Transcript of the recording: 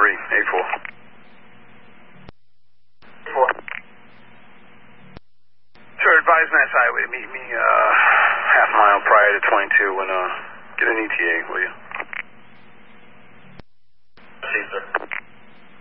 4. Sir, advise Mass Highway to meet me half mile prior to 22 and get an ETA, will you?